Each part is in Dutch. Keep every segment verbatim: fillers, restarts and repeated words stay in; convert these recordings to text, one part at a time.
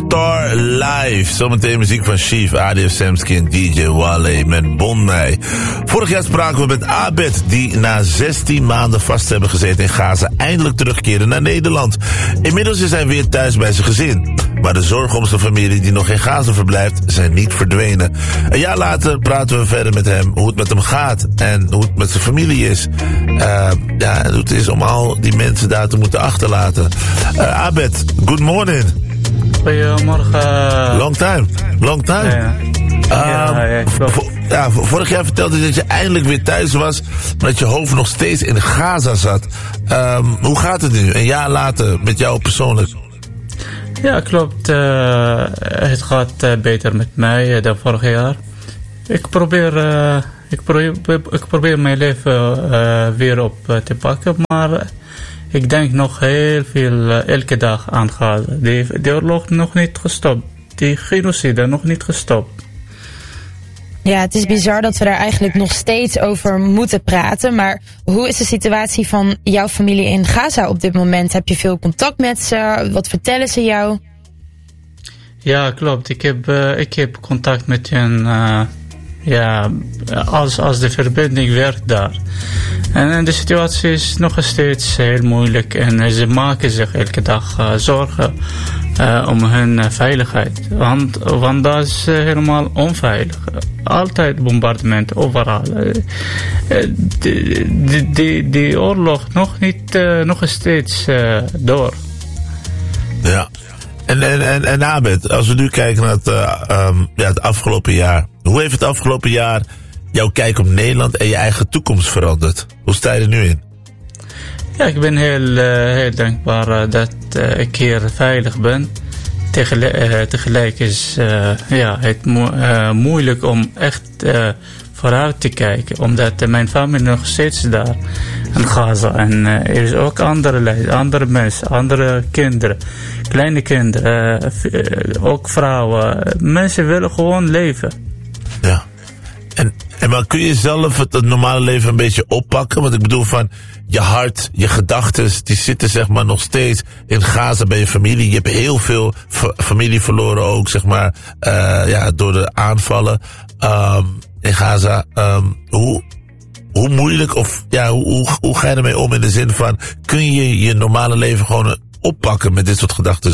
Star Live. Zometeen muziek van Chief, A D F Samsky en D J Wale met Bondi. Vorig jaar spraken we met Abed, die na zestien maanden vast hebben gezeten in Gaza eindelijk terugkeren naar Nederland. Inmiddels is hij weer thuis bij zijn gezin. Maar de zorgen om zijn familie die nog in Gaza verblijft zijn niet verdwenen. Een jaar later praten we verder met hem hoe het met hem gaat en hoe het met zijn familie is. Uh, ja, hoe het is om al die mensen daar te moeten achterlaten. Uh, Abed, good morning. Goedemorgen. Long time, long time. Ja, ja. Um, ja, ja, v- ja, vorig jaar vertelde je dat je eindelijk weer thuis was, maar dat je hoofd nog steeds in Gaza zat. Um, hoe gaat het nu, een jaar later, met jou persoonlijk? Ja, klopt. Uh, het gaat uh, beter met mij uh, dan vorig jaar. Ik probeer, uh, ik probeer, ik probeer mijn leven uh, weer op uh, te pakken, maar uh, ik denk nog heel veel uh, elke dag aan Gaza. Die, die oorlog nog niet gestopt. Die genocide nog niet gestopt. Ja, het is bizar dat we daar eigenlijk nog steeds over moeten praten. Maar hoe is de situatie van jouw familie in Gaza op dit moment? Heb je veel contact met ze? Wat vertellen ze jou? Ja, klopt. Ik heb, uh, ik heb contact met hen. Uh, ja, als, als de verbinding werkt daar. En de situatie is nog steeds heel moeilijk. En ze maken zich elke dag uh, zorgen uh, om hun uh, veiligheid. Want, want dat is uh, helemaal onveilig. Altijd bombardement, overal. Uh, die, die, die, die oorlog nog, niet, uh, nog steeds uh, door. Ja. En, en, en, en Abed, als we nu kijken naar het, uh, um, ja, het afgelopen jaar. Hoe heeft het afgelopen jaar jouw kijk op Nederland en je eigen toekomst veranderd? Hoe sta je er nu in? Ja, ik ben heel, uh, heel dankbaar uh, dat uh, ik hier veilig ben. Tegelijk, uh, tegelijk is uh, ja, het mo- uh, moeilijk om echt uh, vooruit te kijken. Omdat uh, mijn familie nog steeds daar in Gaza. En uh, er is ook andere leid, andere mensen, andere kinderen. Kleine kinderen, uh, uh, ook vrouwen. Mensen willen gewoon leven. Ja. En, en maar kun je zelf het, het normale leven een beetje oppakken? Want ik bedoel van, je hart, je gedachten, die zitten zeg maar nog steeds in Gaza bij je familie. Je hebt heel veel f- familie verloren ook, zeg maar, uh, ja, door de aanvallen um, in Gaza. Um, hoe, hoe moeilijk of ja, hoe, hoe, hoe ga je ermee om in de zin van, kun je je normale leven gewoon oppakken met dit soort gedachten?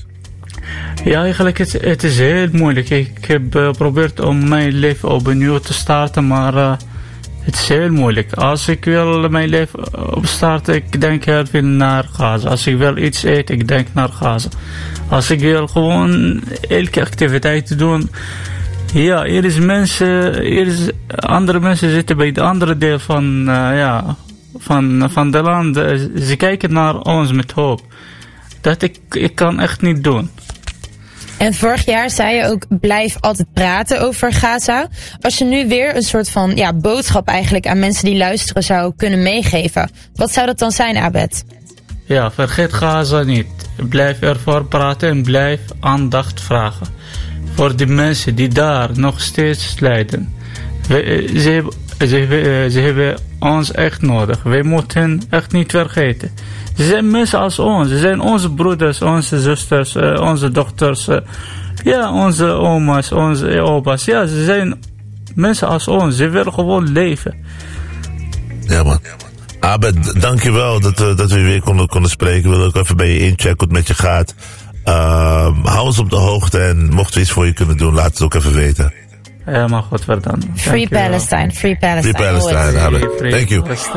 Ja, eigenlijk het, het is heel moeilijk. Ik heb uh, geprobeerd om mijn leven opnieuw te starten, maar uh, het is heel moeilijk. Als ik wil mijn leven opstarten, ik denk heel veel naar Gaza. Als ik wil iets eten, ik denk naar Gaza. Als ik wil gewoon elke activiteit doen. Ja, hier is mensen, hier is andere mensen zitten bij de andere deel van, uh, ja, van, van de land. Ze kijken naar ons met hoop. Dat ik, ik kan echt niet doen. En vorig jaar zei je ook, blijf altijd praten over Gaza. Als je nu weer een soort van ja, boodschap eigenlijk aan mensen die luisteren zou kunnen meegeven. Wat zou dat dan zijn, Abed? Ja, vergeet Gaza niet. Blijf ervoor praten en blijf aandacht vragen. Voor de mensen die daar nog steeds lijden. We, ze, ze, ze hebben ons echt nodig. Wij moeten hen echt niet vergeten. Ze zijn mensen als ons. Ze zijn onze broeders, onze zusters, uh, onze dochters. Uh, ja, onze oma's, onze opa's. Ja, ze zijn mensen als ons. Ze willen gewoon leven. Ja, man. Abed, dankjewel dat we, dat we weer konden, konden spreken. We willen ook even bij je inchecken hoe het met je gaat. Uh, hou ons op de hoogte en mochten we iets voor je kunnen doen, laat het ook even weten. Ja, maar goed, verdammt. Free Palestine, Free Palestine. Free Palestine, Abed. Thank you.